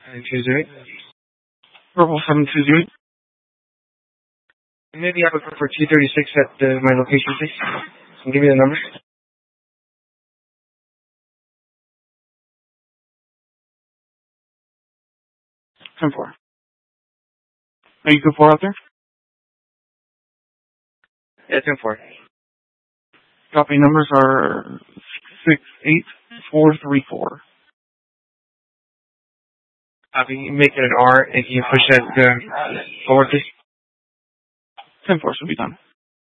920. Purple 720. Maybe I would prefer 236 at my location, please. Can you give me the number? 10-4. Are you good for out there? Yeah, 10-4. Copy, numbers are 68434. Copy, make it an R, and can you push that forward, please? 10-4 should be done.